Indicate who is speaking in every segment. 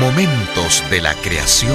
Speaker 1: Momentos de la creación.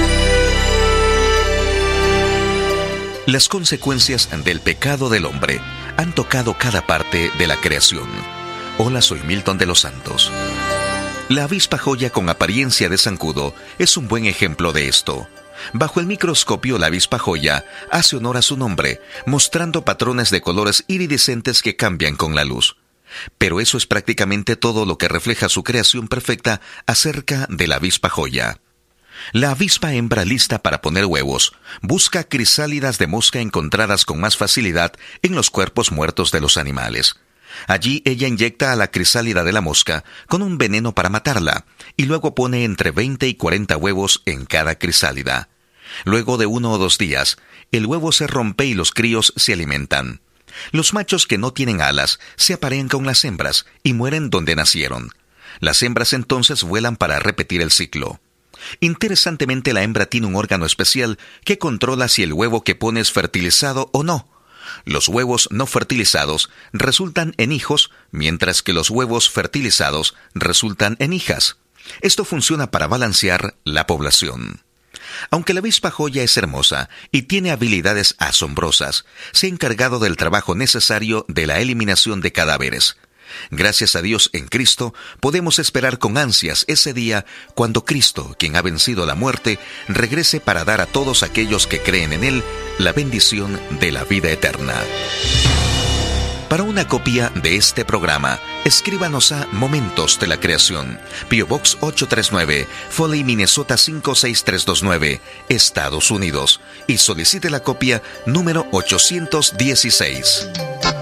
Speaker 1: Las consecuencias del pecado del hombre han tocado cada parte de la creación. Hola, soy Milton de los Santos. La avispa joya con apariencia de zancudo es un buen ejemplo de esto. Bajo el microscopio, la avispa joya hace honor a su nombre, mostrando patrones de colores iridiscentes que cambian con la luz. Pero eso es prácticamente todo lo que refleja su creación perfecta acerca de la avispa joya. La avispa hembra, lista para poner huevos, busca crisálidas de mosca encontradas con más facilidad en los cuerpos muertos de los animales. Allí ella inyecta a la crisálida de la mosca con un veneno para matarla, y luego pone entre 20 y 40 huevos en cada crisálida. Luego de 1 o 2 días, el huevo se rompe y los críos se alimentan. Los machos que no tienen alas se aparean con las hembras y mueren donde nacieron. Las hembras entonces vuelan para repetir el ciclo. Interesantemente, la hembra tiene un órgano especial que controla si el huevo que pone es fertilizado o no. Los huevos no fertilizados resultan en hijos, mientras que los huevos fertilizados resultan en hijas. Esto funciona para balancear la población. Aunque la avispa joya es hermosa y tiene habilidades asombrosas, se ha encargado del trabajo necesario de la eliminación de cadáveres. Gracias a Dios, en Cristo podemos esperar con ansias ese día cuando Cristo, quien ha vencido la muerte, regrese para dar a todos aquellos que creen en Él la bendición de la vida eterna. Para una copia de este programa, escríbanos a Momentos de la Creación, P.O. Box 839, Foley, Minnesota 56329, Estados Unidos, y solicite la copia número 816.